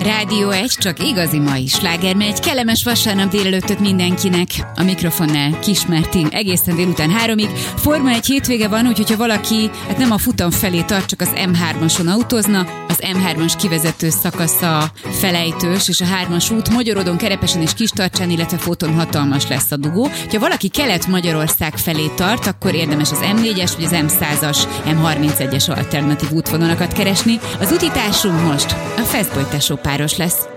Rádió 1, csak igazi mai sláger megy. Kellemes vasárnap délelőttöt mindenkinek. A mikrofonnál Kis Márti egészen délután 3-ig. Forma 1 hétvége van, úgyhogy ha valaki nem a futam felé tart, csak az M3-ason autózna, az M3-as kivezető szakasza felejtős, és a 3-as út Magyaródon, Kerepesen és Kistarcsán, illetve Fóton hatalmas lesz a dugó. Ha valaki Kelet-Magyarország felé tart, akkor érdemes az M4-es vagy az M100-as, M31-es alternatív útvonalakat keresni. Az útitársunk most a Feszbolytásó páros lesz.